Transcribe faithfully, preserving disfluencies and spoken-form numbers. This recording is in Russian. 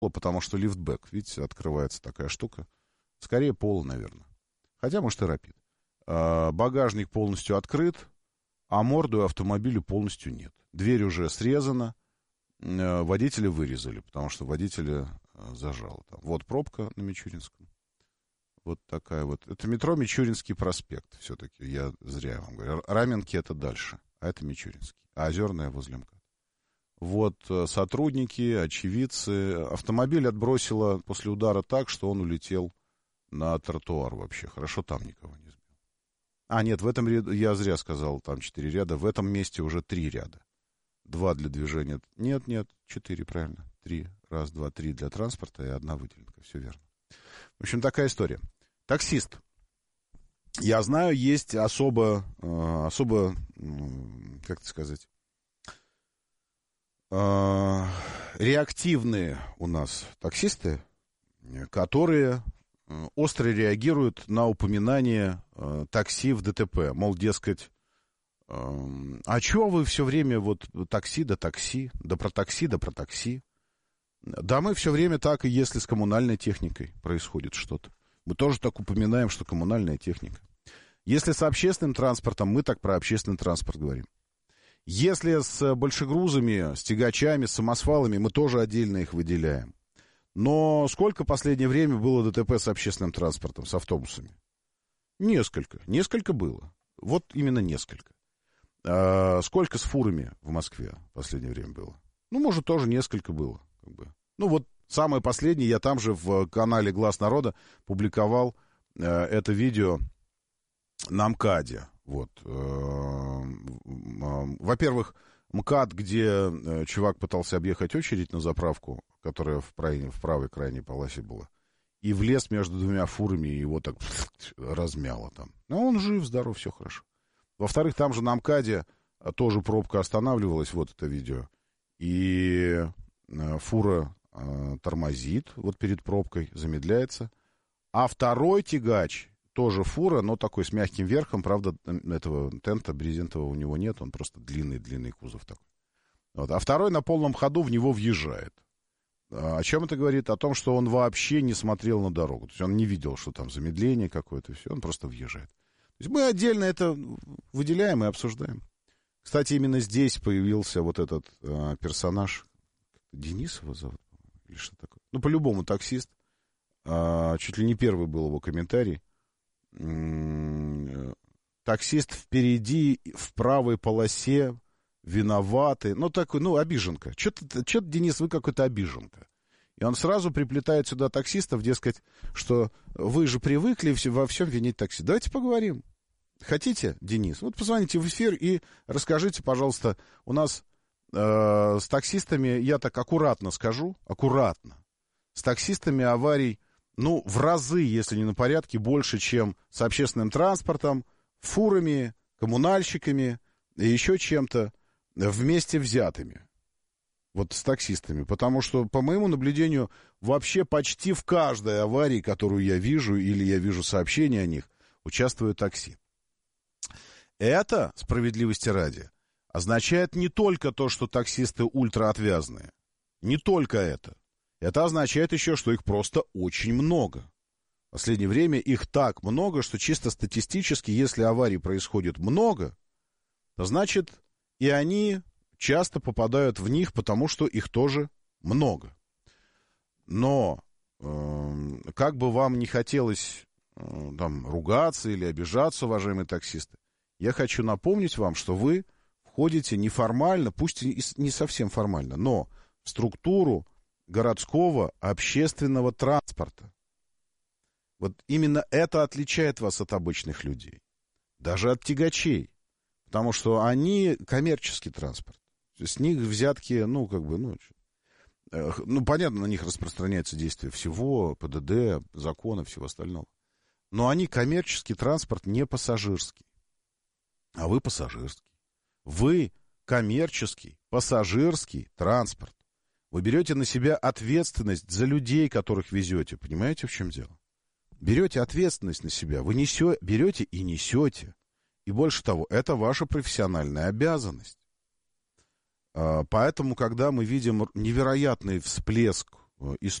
потому что лифтбэк, видите, открывается такая штука. Скорее поло, наверное. Хотя, может, и рапид. А, багажник полностью открыт, а морду автомобиля полностью нет. Дверь уже срезана, а, водителя вырезали, потому что водителя а, зажало. Там. Вот пробка на Мичуринском. Вот такая вот. Это метро Мичуринский проспект все-таки. Я зря вам говорю. Раменки это дальше, а это Мичуринский. А Озерная возле МКАД. Вот сотрудники, очевидцы. Автомобиль отбросило после удара так, что он улетел на тротуар вообще. Хорошо, там никого не сбил. А, нет, в этом ряду, я зря сказал, там четыре ряда. В этом месте уже три ряда. Два для движения. Нет, нет, четыре, правильно. Три. Раз, два, три для транспорта и одна выделенка. Все верно. В общем, такая история. Таксист. Я знаю, есть особо, особо, как это сказать, реактивные у нас таксисты, которые остро реагируют на упоминание такси в ДТП. Мол, дескать, а чего вы все время вот такси да такси, да про такси да про такси? Да мы все время так, и если с коммунальной техникой происходит что-то. Мы тоже так упоминаем, что коммунальная техника. Если с общественным транспортом, мы так про общественный транспорт говорим. Если с большегрузами, с тягачами, с самосвалами, мы тоже отдельно их выделяем. Но сколько в последнее время было ДТП с общественным транспортом, с автобусами? Несколько. Несколько было. Вот именно несколько. А сколько с фурами в Москве в последнее время было? Ну, может, тоже несколько было. Как бы. Ну, вот самое последнее, я там же в канале «Глаз народа» публиковал э, это видео на МКАДе. Вот. Во-первых, МКАД, где чувак пытался объехать очередь на заправку, которая в, правой, в правой крайней полосе была, и влез между двумя фурами, и его так размяло там. Но он жив, здоров, все хорошо. Во-вторых, там же на МКАДе тоже пробка останавливалась, вот это видео, и фура тормозит вот перед пробкой, замедляется, а второй тягач, тоже фура, но такой с мягким верхом. Правда, этого тента брезентового у него нет. Он просто длинный-длинный кузов такой. Вот. А второй на полном ходу в него въезжает. О чем это говорит? О том, что он вообще не смотрел на дорогу. То есть он не видел, что там замедление какое-то. Все, он просто въезжает. То есть мы отдельно это выделяем и обсуждаем. Кстати, именно здесь появился вот этот э, персонаж. Денис его зовут? Или что такое? Ну, по-любому таксист. Э, чуть ли не первый был его комментарий. Таксист впереди, в правой полосе, виноваты. Ну, такой, ну, обиженка. Что-то, что-то, Денис, вы какой-то обиженка. И он сразу приплетает сюда таксистов, дескать, что вы же привыкли во всем винить такси. Давайте поговорим. Хотите, Денис? Вот позвоните в эфир и расскажите, пожалуйста, у нас э, с таксистами, я так аккуратно скажу, аккуратно, с таксистами аварий, ну, в разы, если не на порядке, больше, чем с общественным транспортом, фурами, коммунальщиками и еще чем-то вместе взятыми. Вот с таксистами. Потому что, по моему наблюдению, вообще почти в каждой аварии, которую я вижу, или я вижу сообщения о них, участвуют такси. Это, справедливости ради, означает не только то, что таксисты ультраотвязные. Не только это. Это означает еще, что их просто очень много. В последнее время их так много, что чисто статистически, если аварий происходит много, то значит и они часто попадают в них, потому что их тоже много. Но э, как бы вам не хотелось э, там, ругаться или обижаться, уважаемые таксисты, я хочу напомнить вам, что вы входите неформально, пусть и не совсем формально, но в структуру городского общественного транспорта. Вот именно это отличает вас от обычных людей. Даже от тягачей. Потому что они коммерческий транспорт. С них взятки, ну, как бы, ну, ну, понятно, на них распространяется действие всего, ПДД, закона, всего остального. Но они коммерческий транспорт, не пассажирский. А вы пассажирский. Вы коммерческий, пассажирский транспорт. Вы берете на себя ответственность за людей, которых везете. Понимаете, в чем дело? Берете ответственность на себя. Вы несете, берете и несете. И больше того, это ваша профессиональная обязанность. Поэтому, когда мы видим невероятный всплеск э,